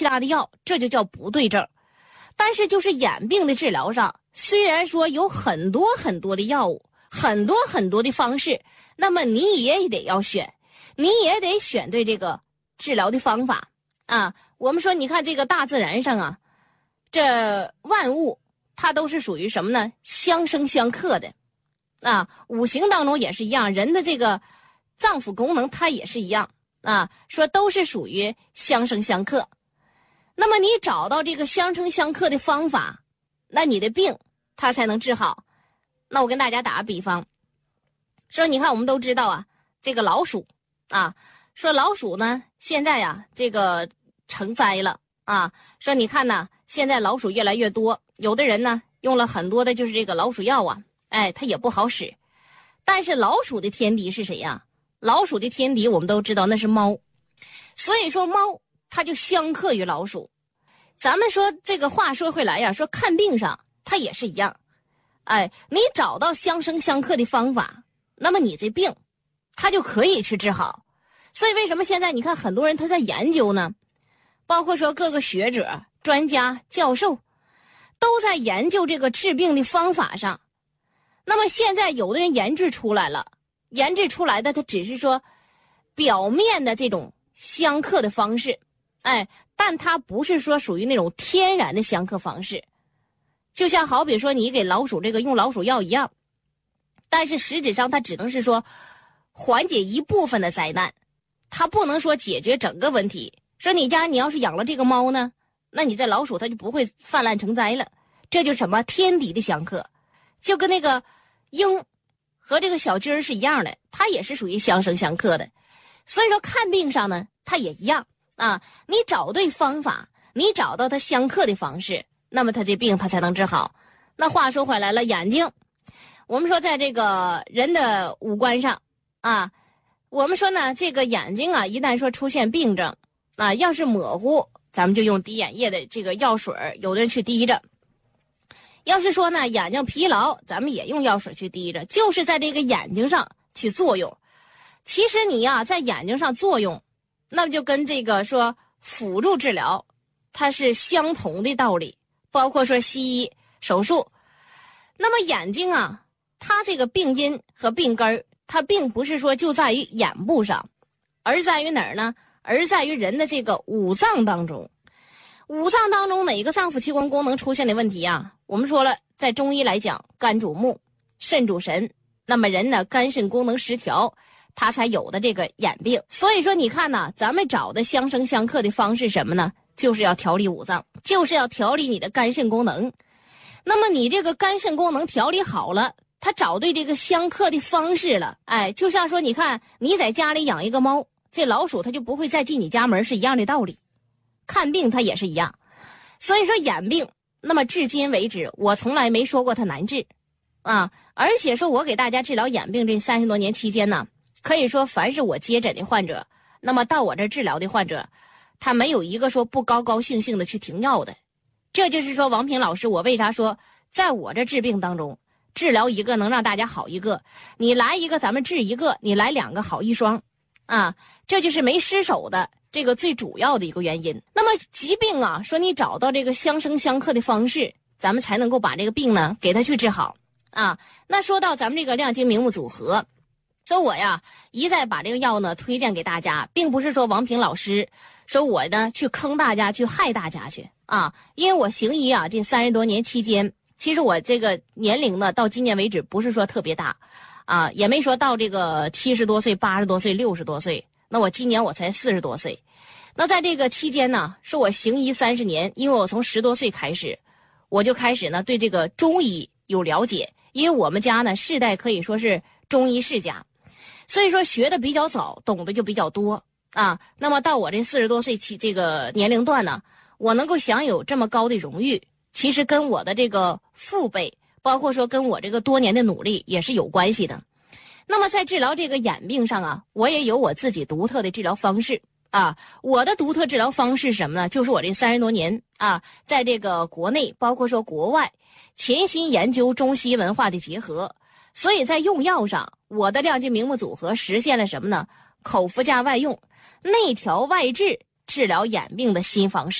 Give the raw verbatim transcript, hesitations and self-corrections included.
其他的药，这就叫不对症。但是就是眼病的治疗上，虽然说有很多很多的药物，很多很多的方式，那么你也得要选，你也得选对这个治疗的方法啊。我们说你看这个大自然上啊，这万物它都是属于什么呢？相生相克的啊。五行当中也是一样，人的这个脏腑功能它也是一样啊，说都是属于相生相克。那么你找到这个相生相克的方法，那你的病它才能治好。那我跟大家打个比方，说你看我们都知道啊，这个老鼠啊，说老鼠呢现在呀这个成灾了啊，说你看呢现在老鼠越来越多，有的人呢用了很多的就是这个老鼠药啊，哎它也不好使。但是老鼠的天敌是谁呀？老鼠的天敌我们都知道那是猫，所以说猫它就相克于老鼠。咱们说这个话说回来呀，说看病上它也是一样，哎，你找到相生相克的方法，那么你这病它就可以去治好。所以为什么现在你看很多人他在研究呢？包括说各个学者、专家、教授都在研究这个治病的方法上。那么现在有的人研制出来了，研制出来的它只是说表面的这种相克的方式，哎，但它不是说属于那种天然的相克方式。就像好比说你给老鼠这个用老鼠药一样，但是实质上它只能是说缓解一部分的灾难，它不能说解决整个问题。说你家你要是养了这个猫呢，那你这老鼠它就不会泛滥成灾了。这就是什么天敌的相克，就跟那个鹰和这个小鸡儿是一样的，它也是属于相生相克的。所以说看病上呢它也一样啊，你找对方法，你找到它相克的方式，那么它这病它才能治好。那话说回来了，眼睛我们说在这个人的五官上啊，我们说呢这个眼睛啊一旦说出现病症啊，要是模糊咱们就用滴眼液的这个药水，有的人去滴着。要是说呢眼睛疲劳，咱们也用药水去滴着，就是在这个眼睛上起作用。其实你呀、啊、在眼睛上作用，那么就跟这个说辅助治疗它是相同的道理，包括说西医手术。那么眼睛啊，它这个病因和病根儿，它并不是说就在于眼部上，而在于哪儿呢？而在于人的这个五脏当中。五脏当中哪个脏腑器官功能出现的问题啊？我们说了，在中医来讲，肝主目，肾主神，那么人呢肝肾功能失调，他才有的这个眼病。所以说你看呢，咱们找的相生相克的方式什么呢？就是要调理五脏，就是要调理你的肝肾功能。那么你这个肝肾功能调理好了，他找对这个相克的方式了，哎，就像说你看你在家里养一个猫，这老鼠它就不会再进你家门是一样的道理。看病它也是一样。所以说眼病，那么至今为止我从来没说过它难治啊，而且说我给大家治疗眼病这三十多年期间呢，可以说凡是我接诊的患者，那么到我这治疗的患者，他没有一个说不高高兴兴的去停药的。这就是说王平老师我为啥说在我这治病当中，治疗一个能让大家好一个，你来一个咱们治一个，你来两个好一双啊，这就是没失手的这个最主要的一个原因。那么疾病啊，说你找到这个相生相克的方式，咱们才能够把这个病呢给它去治好啊。那说到咱们这个亮晶明目组合，说我呀一再把这个药呢推荐给大家，并不是说王平老师说我呢去坑大家去害大家去啊，因为我行医啊这三十多年期间，其实我这个年龄呢到今年为止不是说特别大啊，也没说到这个七十多岁八十多岁六十多岁，那我今年我才四十多岁。那在这个期间呢，是我行医三十年，因为我从十多岁开始我就开始呢对这个中医有了解，因为我们家呢世代可以说是中医世家，所以说学的比较早，懂得就比较多啊。那么到我这四十多岁期这个年龄段呢，我能够享有这么高的荣誉，其实跟我的这个父辈，包括说跟我这个多年的努力也是有关系的。那么在治疗这个眼病上啊，我也有我自己独特的治疗方式啊。我的独特治疗方式是什么呢？就是我这三十多年啊，在这个国内包括说国外潜心研究中西文化的结合，所以在用药上，我的亮晶明目组合实现了什么呢？口服加外用，内调外治，治疗眼病的新方式。